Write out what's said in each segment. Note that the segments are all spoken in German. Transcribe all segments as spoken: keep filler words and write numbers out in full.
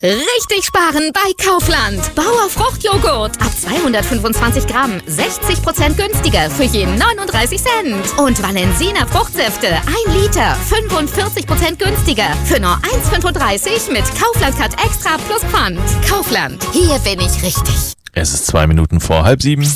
Richtig sparen bei Kaufland. Bauer Fruchtjoghurt ab zweihundertfünfundzwanzig Gramm, sechzig Prozent günstiger für jeden neununddreißig Cent. Und Valensina Fruchtsäfte, ein Liter, fünfundvierzig Prozent günstiger für nur eins Komma fünfunddreißig mit Kaufland Cut Extra plus Pfand. Kaufland, hier bin ich richtig. Es ist zwei Minuten vor halb sieben.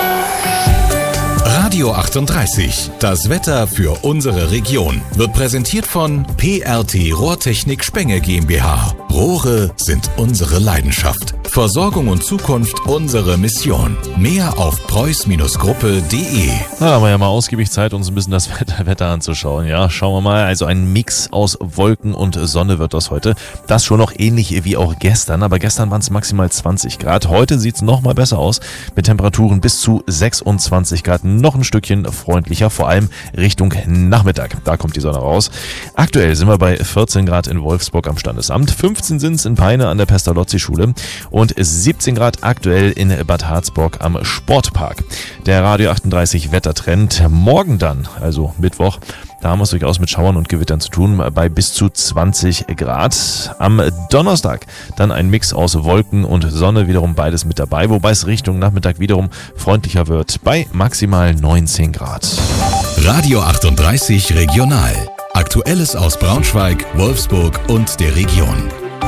Radio achtunddreißig, das Wetter für unsere Region, wird präsentiert von P R T Rohrtechnik Spenge GmbH. Rohre sind unsere Leidenschaft. Versorgung und Zukunft unsere Mission. Mehr auf preuß Gruppe punkt de. Na, da haben wir ja mal ausgiebig Zeit, uns ein bisschen das Wetter, Wetter anzuschauen. Ja, schauen wir mal. Also ein Mix aus Wolken und Sonne wird das heute. Das schon noch ähnlich wie auch gestern. Aber gestern waren es maximal zwanzig Grad. Heute sieht es noch mal besser aus. Mit Temperaturen bis zu sechsundzwanzig Grad. Noch ein Stückchen freundlicher. Vor allem Richtung Nachmittag. Da kommt die Sonne raus. Aktuell sind wir bei vierzehn Grad in Wolfsburg am Standesamt. fünfzehn sind es in Peine an der Pestalozzi-Schule. Und siebzehn Grad aktuell in Bad Harzburg am Sportpark. Der Radio achtunddreißig Wettertrend morgen dann, also Mittwoch, da haben wir es durchaus mit Schauern und Gewittern zu tun, bei bis zu zwanzig Grad. Am Donnerstag dann ein Mix aus Wolken und Sonne, wiederum beides mit dabei, wobei es Richtung Nachmittag wiederum freundlicher wird, bei maximal neunzehn Grad. Radio achtunddreißig Regional. Aktuelles aus Braunschweig, Wolfsburg und der Region.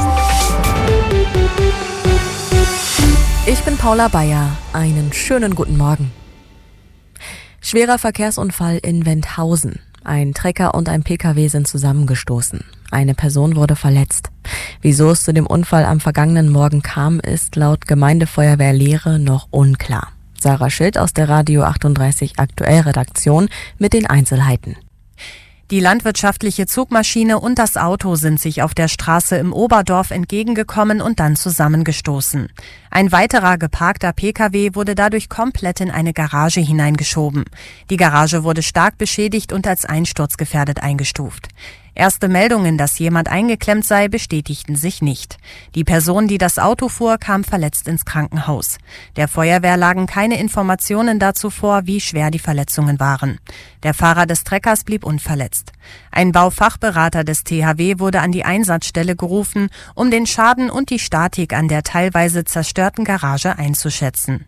Ich bin Paula Bayer. Einen schönen guten Morgen. Schwerer Verkehrsunfall in Wendhausen. Ein Trecker und ein Pkw sind zusammengestoßen. Eine Person wurde verletzt. Wieso es zu dem Unfall am vergangenen Morgen kam, ist laut Gemeindefeuerwehr Lehre noch unklar. Sarah Schild aus der Radio achtunddreißig Aktuell-Redaktion mit den Einzelheiten. Die landwirtschaftliche Zugmaschine und das Auto sind sich auf der Straße im Oberdorf entgegengekommen und dann zusammengestoßen. Ein weiterer geparkter Pkw wurde dadurch komplett in eine Garage hineingeschoben. Die Garage wurde stark beschädigt und als einsturzgefährdet eingestuft. Erste Meldungen, dass jemand eingeklemmt sei, bestätigten sich nicht. Die Person, die das Auto fuhr, kam verletzt ins Krankenhaus. Der Feuerwehr lagen keine Informationen dazu vor, wie schwer die Verletzungen waren. Der Fahrer des Treckers blieb unverletzt. Ein Baufachberater des T H W wurde an die Einsatzstelle gerufen, um den Schaden und die Statik an der teilweise zerstörten Garage einzuschätzen.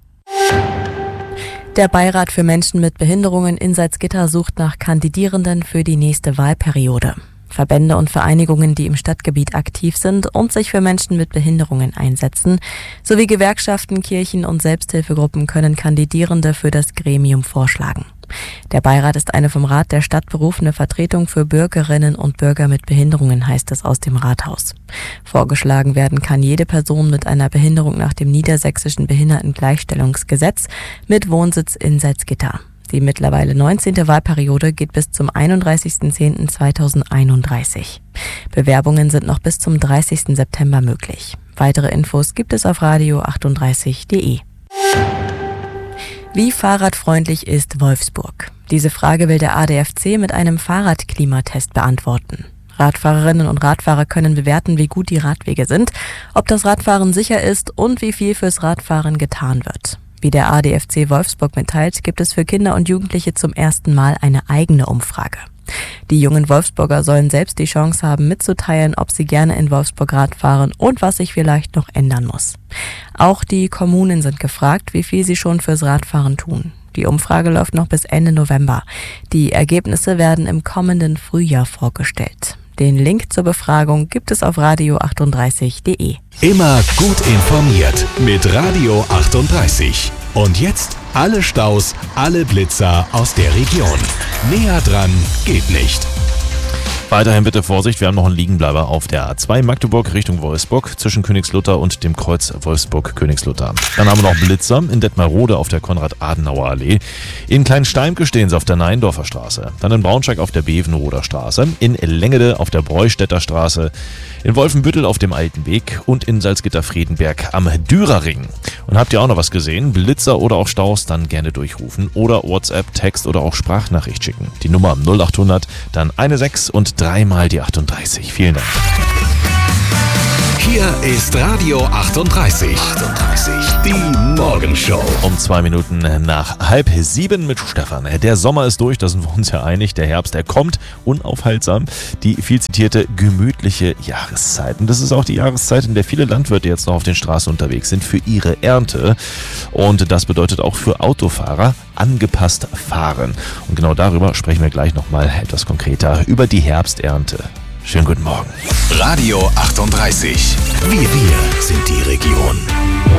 Der Beirat für Menschen mit Behinderungen in Salzgitter sucht nach Kandidierenden für die nächste Wahlperiode. Verbände und Vereinigungen, die im Stadtgebiet aktiv sind und sich für Menschen mit Behinderungen einsetzen, sowie Gewerkschaften, Kirchen und Selbsthilfegruppen können Kandidierende für das Gremium vorschlagen. Der Beirat ist eine vom Rat der Stadt berufene Vertretung für Bürgerinnen und Bürger mit Behinderungen, heißt es aus dem Rathaus. Vorgeschlagen werden kann jede Person mit einer Behinderung nach dem Niedersächsischen Behindertengleichstellungsgesetz mit Wohnsitz in Salzgitter. Die mittlerweile neunzehnte Wahlperiode geht bis zum einunddreißigsten zehnten zweitausendeinunddreißig. Bewerbungen sind noch bis zum dreißigsten September möglich. Weitere Infos gibt es auf radio achtunddreißig punkt de. Wie fahrradfreundlich ist Wolfsburg? Diese Frage will der A D F C mit einem Fahrradklimatest beantworten. Radfahrerinnen und Radfahrer können bewerten, wie gut die Radwege sind, ob das Radfahren sicher ist und wie viel fürs Radfahren getan wird. Wie der A D F C Wolfsburg mitteilt, gibt es für Kinder und Jugendliche zum ersten Mal eine eigene Umfrage. Die jungen Wolfsburger sollen selbst die Chance haben, mitzuteilen, ob sie gerne in Wolfsburg Rad fahren und was sich vielleicht noch ändern muss. Auch die Kommunen sind gefragt, wie viel sie schon fürs Radfahren tun. Die Umfrage läuft noch bis Ende November. Die Ergebnisse werden im kommenden Frühjahr vorgestellt. Den Link zur Befragung gibt es auf radio achtunddreißig punkt de. Immer gut informiert mit Radio achtunddreißig. Und jetzt alle Staus, alle Blitzer aus der Region. Näher dran geht nicht. Weiterhin bitte Vorsicht, wir haben noch einen Liegenbleiber auf der A zwei Magdeburg Richtung Wolfsburg zwischen Königslutter und dem Kreuz Wolfsburg-Königslutter. Dann haben wir noch Blitzer in Detmarode auf der Konrad-Adenauer-Allee. In Kleinsteimke stehen sie auf der Neindorfer Straße. Dann in Braunschweig auf der Bevenroder Straße. In Lengede auf der Breustädter Straße. In Wolfenbüttel auf dem Alten Weg und in Salzgitter-Friedenberg am Dürerring. Und habt ihr auch noch was gesehen? Blitzer oder auch Staus, dann gerne durchrufen oder WhatsApp, Text oder auch Sprachnachricht schicken. Die Nummer null achthundert, dann eine sechs und dreimal die achtunddreißig. Vielen Dank. Hier ist Radio achtunddreißig. achtunddreißig. Die Morgenshow. Um zwei Minuten nach halb sieben mit Stefan. Der Sommer ist durch, da sind wir uns ja einig. Der Herbst, der kommt unaufhaltsam. Die viel zitierte gemütliche Jahreszeit. Und das ist auch die Jahreszeit, in der viele Landwirte jetzt noch auf den Straßen unterwegs sind für ihre Ernte. Und das bedeutet auch für Autofahrer angepasst fahren. Und genau darüber sprechen wir gleich nochmal etwas konkreter über die Herbsternte. Schönen guten Morgen. Radio achtunddreißig. Wir, wir sind die Region.